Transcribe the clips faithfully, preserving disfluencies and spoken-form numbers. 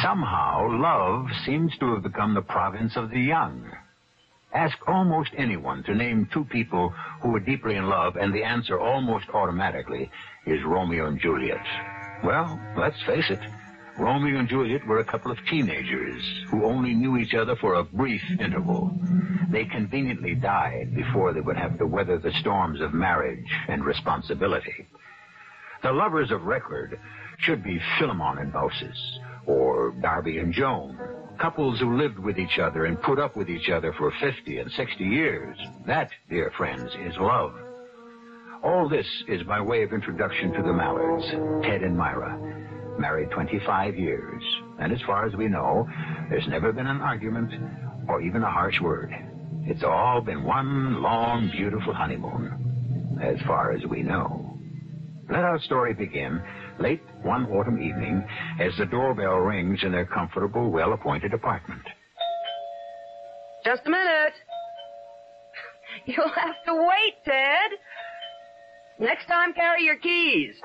Somehow, love seems to have become the province of the young. Ask almost anyone to name two people who were deeply in love, and the answer almost automatically is Romeo and Juliet. Well, let's face it. Romeo and Juliet were a couple of teenagers who only knew each other for a brief interval. They conveniently died before they would have to weather the storms of marriage and responsibility. The lovers of record should be Philemon and Baucis, or Darby and Joan, couples who lived with each other and put up with each other for fifty and sixty years. That, dear friends, is love. All this is by way of introduction to the Mallards, Ted and Myra, married twenty-five years. And as far as we know, there's never been an argument or even a harsh word. It's all been one long, beautiful honeymoon, as far as we know. Let our story begin late one autumn evening as the doorbell rings in their comfortable, well-appointed apartment. Just a minute. You'll have to wait, Ted. Next time, carry your keys.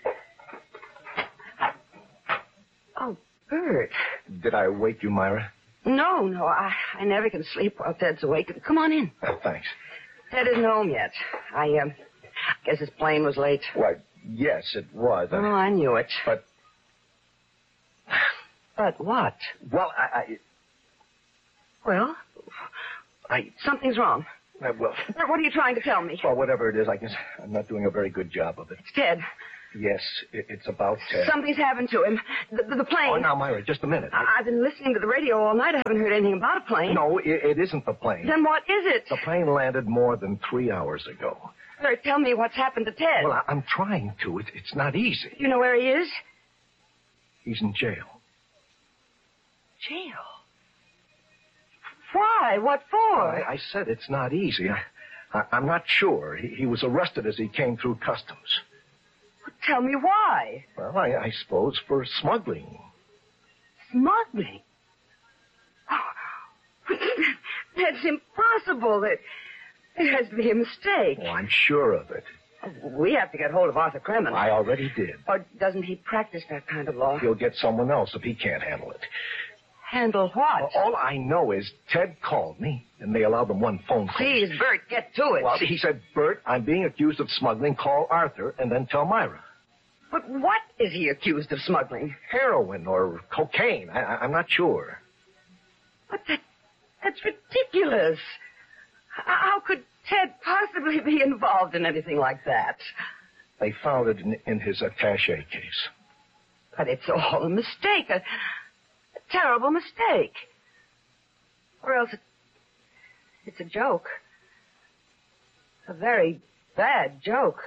Oh, Bert. Did I wake you, Myra? No, no, I, I never can sleep while Ted's awake. Come on in. Oh, thanks. Ted isn't home yet. I, um, guess his plane was late. Why, yes, it was. Oh, I knew it. But... But what? Well, I... I... Well, I... something's wrong. Uh, well... Bert, what are you trying to tell me? Well, whatever it is, I guess I'm not doing a very good job of it. It's Ted. Yes, it, it's about Ted. Something's happened to him. The, the, the plane. Oh, now, Myra, just a minute. I, I've been listening to the radio all night. I haven't heard anything about a plane. No, it, it isn't the plane. Then what is it? The plane landed more than three hours ago. Bert, tell me what's happened to Ted. Well, I, I'm trying to. It, it's not easy. You know where he is? He's in jail. Jail? Why? What for? Well, I, I said it's not easy. I, I, I'm not sure. He, he was arrested as he came through customs. Tell me why. Well, I, I suppose for smuggling. Smuggling? Oh, that's impossible. It, it has to be a mistake. Oh, I'm sure of it. We have to get hold of Arthur Kremen. I already did. Or doesn't he practice that kind of law? He'll get someone else if he can't handle it. Handle what? Well, all I know is Ted called me, and they allowed him one phone call. Please, Bert, get to it. Well, he said, Bert, I'm being accused of smuggling. Call Arthur and then tell Myra. But what is he accused of smuggling? Heroin or cocaine. I, I, I'm not sure. But that, that's ridiculous. How could Ted possibly be involved in anything like that? They found it in, in his attaché case. But it's all a mistake. A, a terrible mistake. Or else it, it's a joke. A very bad joke.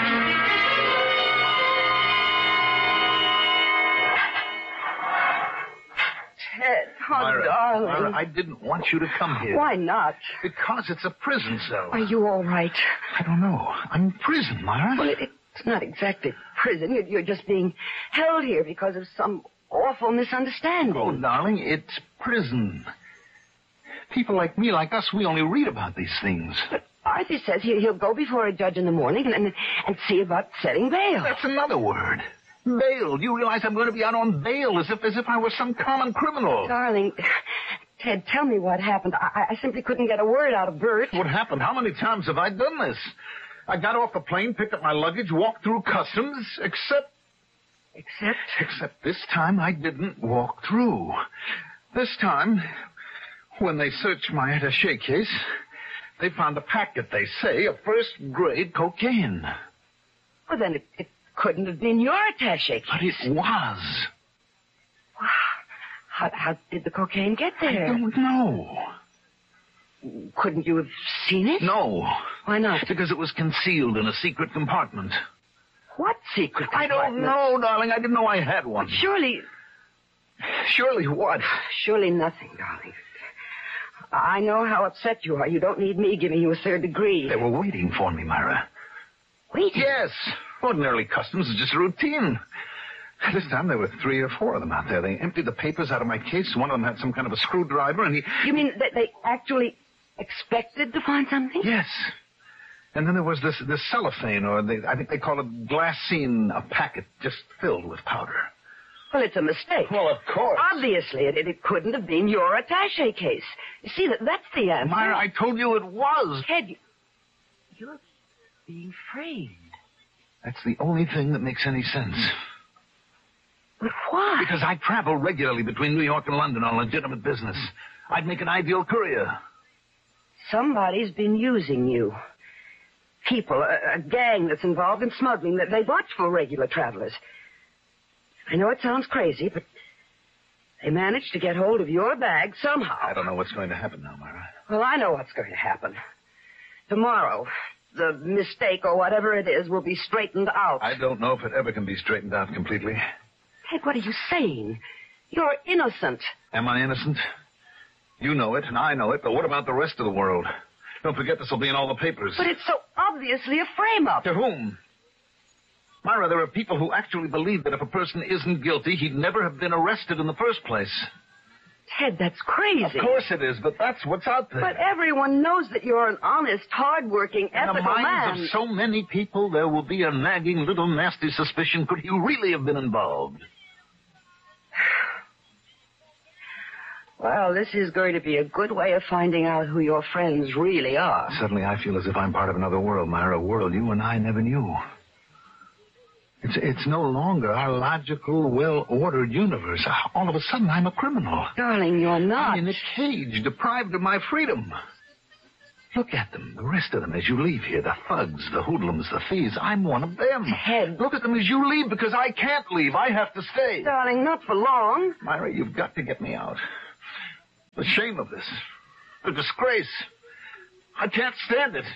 Ted, oh, Myra, darling. Myra, I didn't want you to come here. Why not? Because it's a prison cell. Are you all right? I don't know. I'm in prison, Myra. Well, it, it's not exactly prison. You're, you're just being held here because of some awful misunderstanding. Oh, darling, it's prison. People like me, like us, we only read about these things. But Arthur says he, he'll go before a judge in the morning and, and, and see about setting bail. That's another word. Bail. Do you realize I'm going to be out on bail as if as if I were some common criminal? Darling, Ted, tell me what happened. I, I simply couldn't get a word out of Bert. What happened? How many times have I done this? I got off the plane, picked up my luggage, walked through customs, except... Except? Except this time I didn't walk through. This time, when they searched my attaché case, they found a packet, they say, of first-grade cocaine. Well, then it... it couldn't have been your attaché case. But it was. How, how did the cocaine get there? I don't know. Couldn't you have seen it? No. Why not? Because it was concealed in a secret compartment. What secret I compartment? don't know, darling. I didn't know I had one. But surely... Surely what? Surely nothing, darling. I know how upset you are. You don't need me giving you a third degree. They were waiting for me, Myra. Waiting? Yes. Ordinarily, customs is just routine. This time there were three or four of them out there. They emptied the papers out of my case. One of them had some kind of a screwdriver, and he... You mean that they actually expected to find something? Yes. And then there was this, this cellophane, or they, I think they call it glassine, a packet just filled with powder. Well, Well, it's a mistake. Well, of course. Obviously, it, it couldn't have been your attaché case. You see, that that's the answer. Myra, I told you it was. Ted, you, you're being framed. That's the only thing that makes any sense. But why? Because I travel regularly between New York and London on legitimate business. I'd make an ideal courier. Somebody's been using you. People, a, a gang that's involved in smuggling, that they watch for regular travelers. I know it sounds crazy, but they managed to get hold of your bag somehow. I don't know what's going to happen now, Myra. Well, I know what's going to happen. Tomorrow, the mistake or whatever it is will be straightened out. I don't know if it ever can be straightened out completely. Ted, what are you saying? You're innocent. Am I innocent? You know it, and I know it, but what about the rest of the world? Don't forget this will be in all the papers. But it's so obviously a frame-up. To whom? Myra, there are people who actually believe that if a person isn't guilty, he'd never have been arrested in the first place. Ted, that's crazy. Of course it is, but that's what's out there. But everyone knows that you're an honest, hard-working, ethical man. In the man. minds of so many people, there will be a nagging little nasty suspicion. Could he really have been involved? Well, this is going to be a good way of finding out who your friends really are. Suddenly I feel as if I'm part of another world, Myra, a world you and I never knew. It's, it's no longer our logical, well-ordered universe. All of a sudden, I'm a criminal. Darling, you're not. I'm in a cage, deprived of my freedom. Look at them, the rest of them, as you leave here. The thugs, the hoodlums, the thieves. I'm one of them. Ted. Look at them as you leave, because I can't leave. I have to stay. Darling, not for long. Myra, you've got to get me out. The shame of this. The disgrace. I can't stand it.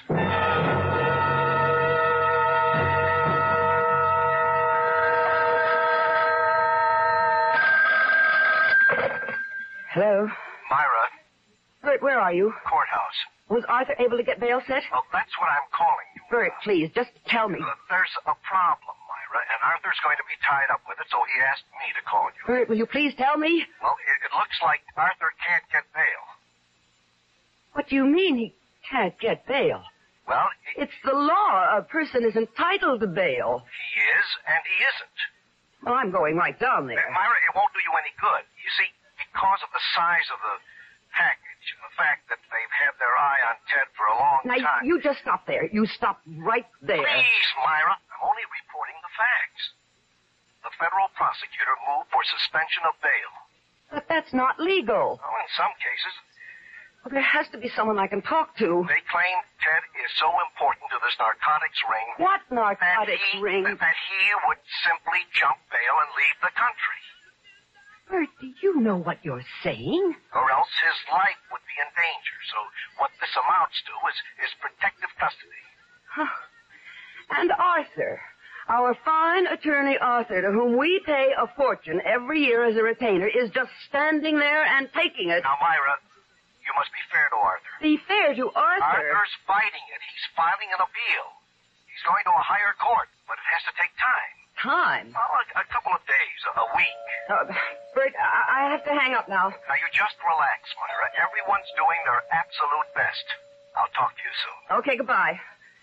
Hello? Myra. Bert, where are you? Courthouse. Was Arthur able to get bail set? Well, that's what I'm calling you. Bert, please, just tell me. Uh, there's a problem, Myra, and Arthur's going to be tied up with it, so he asked me to call you. Bert, will you please tell me? Well, it, it looks like Arthur can't get bail. What do you mean he can't get bail? Well, it, It's the law. A person is entitled to bail. he is, and he isn't. Well, I'm going right down there. Uh, Myra, it won't do you any good. You see, because of the size of the package and the fact that they've had their eye on Ted for a long Now, time. you just stop there. You stop right there. Please, Myra, I'm only reporting the facts. The federal prosecutor moved for suspension of bail. But that's not legal. Well, in some cases, Well, there has to be someone I can talk to. they claim Ted is so important to this narcotics ring What that narcotic he, ring? that he would simply jump bail and leave the country. Bert, do you know what you're saying? Or else his life would be in danger. So what this amounts to is, is protective custody. Huh. And Arthur, our fine attorney Arthur, to whom we pay a fortune every year as a retainer, is just standing there and taking it. Now, Myra, you must be fair to Arthur. Be fair to Arthur. Arthur's fighting it. He's filing an appeal. He's going to a higher court, but it has to take time. Time. Oh, a, a couple of days, a, a week. Uh, Bert, I, I have to hang up now. Now, you just relax, Myra. Everyone's doing their absolute best. I'll talk to you soon. Okay, goodbye.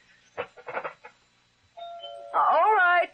All right.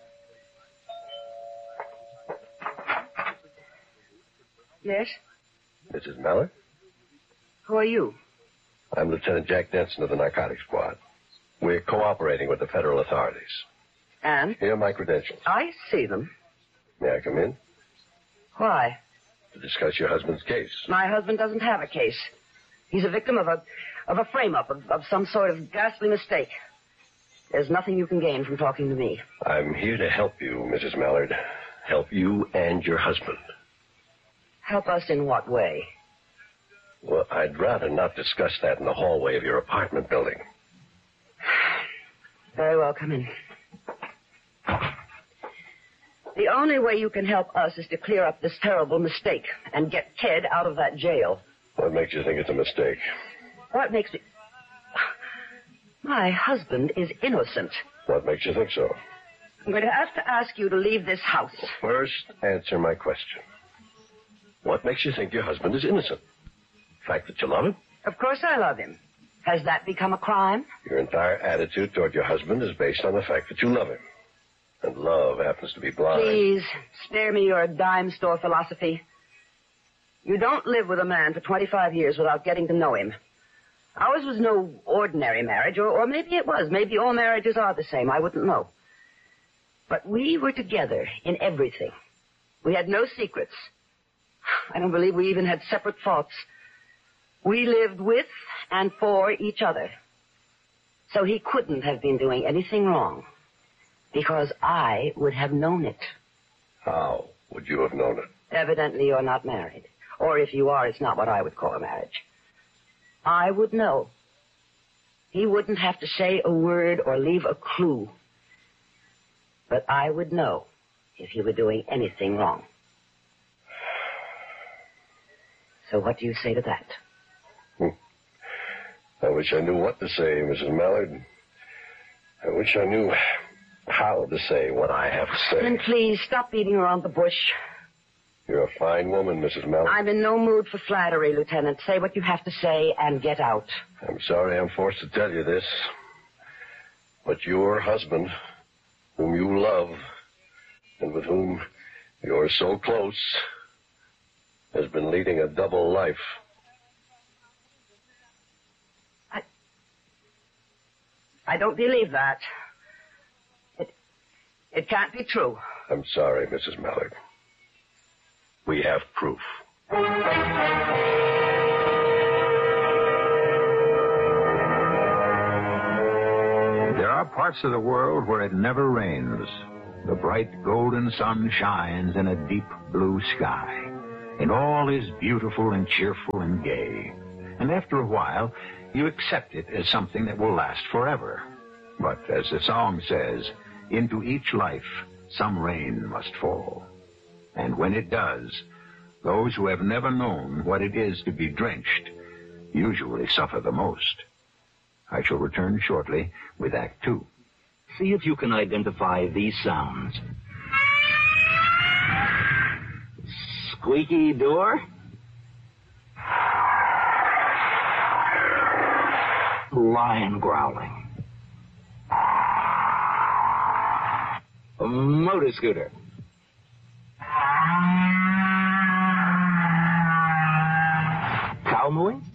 Yes? Missus Mallard? Who are you? I'm Lieutenant Jack Denson of the Narcotics Squad. We're cooperating with the federal authorities. And? Here are my credentials. I see them. May I come in? Why? To discuss your husband's case. My husband doesn't have a case. He's a victim of a of a frame-up, of, of some sort of ghastly mistake. There's nothing you can gain from talking to me. I'm here to help you, Missus Mallard. Help you and your husband. Help us in what way? Well, I'd rather not discuss that in the hallway of your apartment building. Very well, come in. The only way you can help us is to clear up this terrible mistake and get Ted out of that jail. What makes you think it's a mistake? What makes me... My husband is innocent. What makes you think so? I'm going to have to ask you to leave this house. First, answer my question. What makes you think your husband is innocent? The fact that you love him? Of course I love him. Has that become a crime? Your entire attitude toward your husband is based on the fact that you love him. And love happens to be blind. Please, spare me your dime store philosophy. You don't live with a man for twenty-five years without getting to know him. Ours was no ordinary marriage, or, or maybe it was. Maybe all marriages are the same. I wouldn't know. But we were together in everything. We had no secrets. I don't believe we even had separate thoughts. We lived with and for each other. So he couldn't have been doing anything wrong, because I would have known it. How would you have known it? Evidently you're not married. Or if you are, it's not what I would call a marriage. I would know. He wouldn't have to say a word or leave a clue. But I would know if you were doing anything wrong. So what do you say to that? Hmm. I wish I knew what to say, Missus Mallard. I wish I knew how to say what I have to say. Then please, stop beating around the bush. You're a fine woman, Missus Mallard. I'm in no mood for flattery, Lieutenant. Say what you have to say and get out. I'm sorry I'm forced to tell you this, but your husband, whom you love, and with whom you're so close, has been leading a double life. I... I don't believe that. It... It can't be true. I'm sorry, Missus Mallard. We have proof. There are parts of the world where it never rains. The bright golden sun shines in a deep blue sky, and all is beautiful and cheerful and gay. And after a while, you accept it as something that will last forever. But as the song says, into each life some rain must fall. And when it does, those who have never known what it is to be drenched usually suffer the most. I shall return shortly with Act Two. See if you can identify these sounds. Squeaky door. Lion growling. A motor scooter. Cow mooing?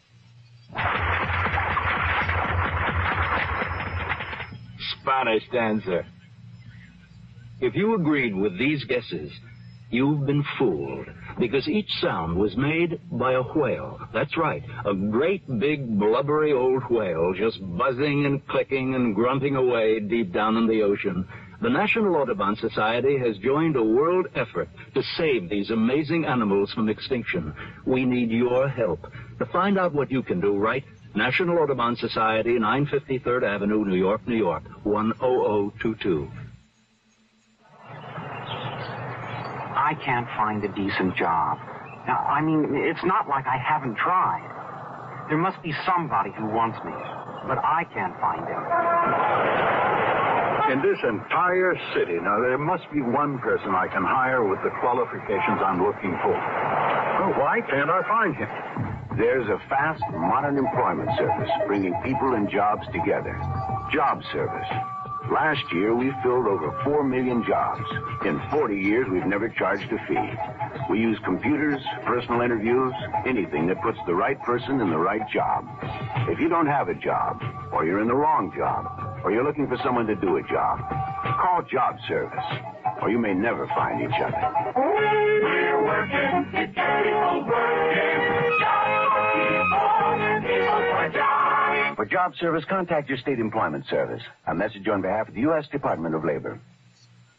Spanish dancer. If you agreed with these guesses, you've been fooled, because each sound was made by a whale. That's right, a great big blubbery old whale just buzzing and clicking and grunting away deep down in the ocean. The National Audubon Society has joined a world effort to save these amazing animals from extinction. We need your help. To find out what you can do, write National Audubon Society, nine fifty-third Avenue, New York, New York, one oh oh two two. I can't find a decent job. Now, I mean, it's not like I haven't tried. There must be somebody who wants me, but I can't find him. In this entire city, now, there must be one person I can hire with the qualifications I'm looking for. Well, why can't I find him? There's a fast, modern employment service bringing people and jobs together. Job Service. Last year, we filled over four million jobs. In forty years, we've never charged a fee. We use computers, personal interviews, anything that puts the right person in the right job. If you don't have a job, or you're in the wrong job, or you're looking for someone to do a job, call Job Service, or you may never find each other. We're working together, working. Jobs for people, people for jobs. For Job Service, contact your state employment service. A message on behalf of the U S Department of Labor.